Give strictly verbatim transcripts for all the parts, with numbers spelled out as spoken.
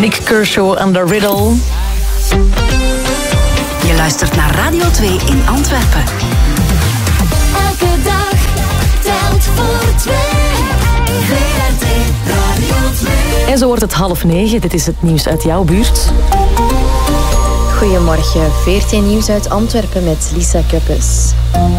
Nick Kershaw en The Riddle. Je luistert naar Radio twee in Antwerpen. Elke dag telt voor twee. V R T Radio twee. En zo wordt het half negen. Dit is het nieuws uit jouw buurt. Goedemorgen, V R T Nieuws uit Antwerpen met Lisa Kuppes.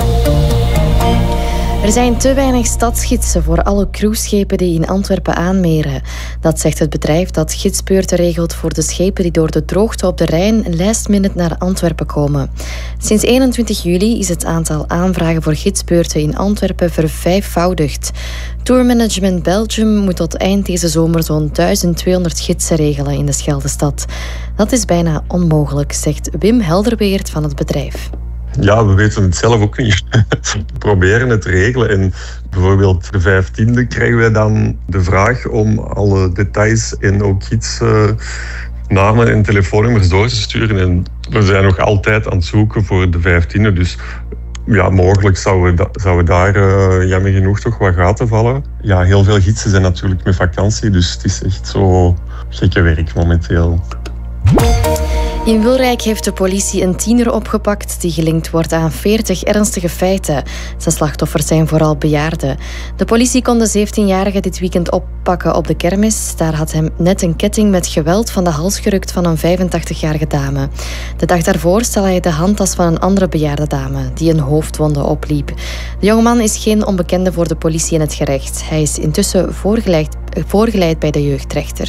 Er zijn te weinig stadsgidsen voor alle cruiseschepen die in Antwerpen aanmeren. Dat zegt het bedrijf dat gidsbeurten regelt voor de schepen die door de droogte op de Rijn last minute naar Antwerpen komen. Sinds eenentwintig juli is het aantal aanvragen voor gidsbeurten in Antwerpen vervijfvoudigd. Tourmanagement Belgium moet tot eind deze zomer zo'n duizend tweehonderd gidsen regelen in de Scheldestad. Dat is bijna onmogelijk, zegt Wim Helderweert van het bedrijf. Ja, we weten het zelf ook niet. We proberen het te regelen. En bijvoorbeeld de vijftiende krijgen wij dan de vraag om alle details en ook gidsen, namen en telefoonnummers door te sturen. En we zijn nog altijd aan het zoeken voor de vijftiende. Dus ja, mogelijk zouden we, zouden daar uh, jammer genoeg toch wat gaten vallen. Ja, heel veel gidsen zijn natuurlijk met vakantie. Dus het is echt zo gekke werk momenteel. In Wilrijk heeft de politie een tiener opgepakt die gelinkt wordt aan veertig ernstige feiten. Zijn slachtoffers zijn vooral bejaarden. De politie kon de zeventienjarige dit weekend oppakken op de kermis. Daar had hem net een ketting met geweld van de hals gerukt van een vijfentachtigjarige dame. De dag daarvoor stal hij de handtas van een andere bejaarde dame die een hoofdwonde opliep. De jongeman is geen onbekende voor de politie en het gerecht. Hij is intussen voorgeleid, voorgeleid bij de jeugdrechter.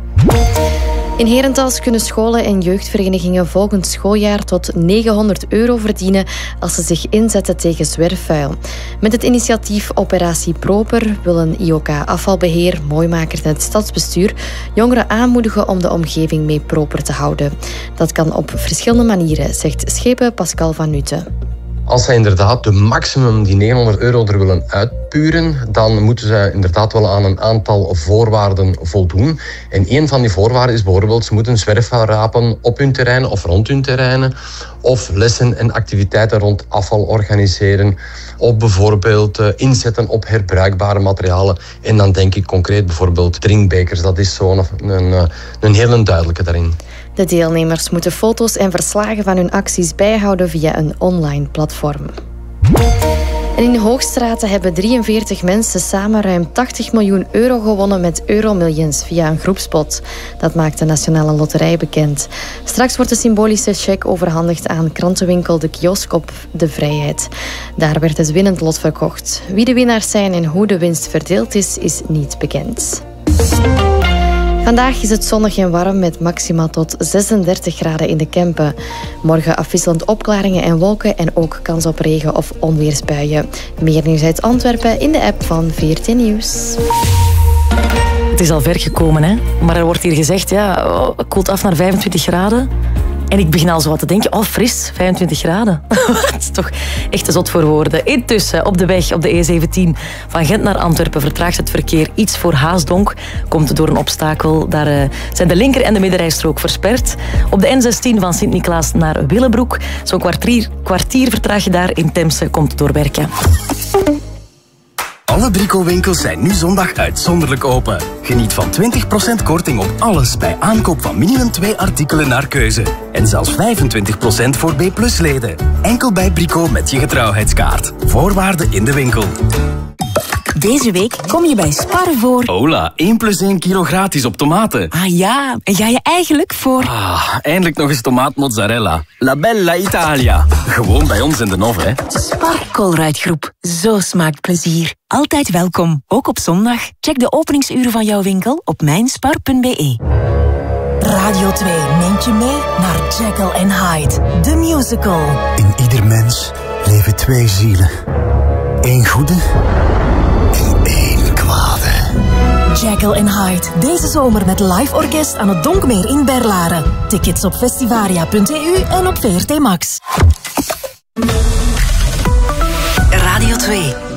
In Herentals kunnen scholen en jeugdverenigingen volgend schooljaar tot negenhonderd euro verdienen als ze zich inzetten tegen zwerfvuil. Met het initiatief Operatie Proper willen I O K Afvalbeheer, Mooimakers en het Stadsbestuur jongeren aanmoedigen om de omgeving mee proper te houden. Dat kan op verschillende manieren, zegt schepen Pascal van Nutten. Als zij inderdaad de maximum, die negenhonderd euro, er willen uitpuren, dan moeten zij inderdaad wel aan een aantal voorwaarden voldoen. En een van die voorwaarden is bijvoorbeeld, ze moeten zwerfvuil rapen op hun terreinen of rond hun terreinen, of lessen en activiteiten rond afval organiseren, of bijvoorbeeld uh, inzetten op herbruikbare materialen. En dan denk ik concreet bijvoorbeeld drinkbekers. Dat is zo'n een, een, een hele duidelijke daarin. De deelnemers moeten foto's en verslagen van hun acties bijhouden via een online platform. En in Hoogstraten hebben drieënveertig mensen samen ruim tachtig miljoen euro gewonnen met Euromillions via een groepspot. Dat maakt de Nationale Loterij bekend. Straks wordt de symbolische cheque overhandigd aan krantenwinkel De Kiosk op De Vrijheid. Daar werd het winnend lot verkocht. Wie de winnaars zijn en hoe de winst verdeeld is, is niet bekend. Vandaag is het zonnig en warm met maxima tot zesendertig graden in de Kempen. Morgen afwisselend opklaringen en wolken en ook kans op regen- of onweersbuien. Meer nieuws uit Antwerpen in de app van V R T Nieuws. Het is al ver gekomen, hè? Maar er wordt hier gezegd, ja, oh, het koelt af naar vijfentwintig graden. En ik begin al zo wat te denken, oh fris, vijfentwintig graden. Het is toch echt te zot voor woorden. Intussen, op de weg op de E zeventien van Gent naar Antwerpen vertraagt het verkeer iets voor Haasdonk. Komt door een obstakel. Daar uh, zijn de linker- en de middenrijstrook versperd. Op de N zestien van Sint-Niklaas naar Willebroek. Zo'n kwartier, kwartier vertraag je daar. In Temse komt door Werken. Alle Brico-winkels zijn nu zondag uitzonderlijk open. Geniet van twintig procent korting op alles bij aankoop van minimum twee artikelen naar keuze. En zelfs vijfentwintig procent voor B plus leden. Enkel bij Brico met je getrouwheidskaart. Voorwaarden in de winkel. Deze week kom je bij Spar voor... Hola, één plus één kilo gratis op tomaten. Ah ja, en ga je eigenlijk voor... Ah, eindelijk nog eens tomaat mozzarella. La Bella Italia. Gewoon bij ons in de Nov, hè. Spar Colruyt-groep. Zo smaakt plezier. Altijd welkom, ook op zondag. Check de openingsuren van jouw winkel op mijnspar punt b e. Radio twee neemt je mee naar Jekyll and Hyde, de musical. In ieder mens leven twee zielen. Eén goede en één kwade. Jekyll and Hyde, deze zomer met live orkest aan het Donkmeer in Berlaren. Tickets op festivaria punt e u en op V R T Max. Radio twee.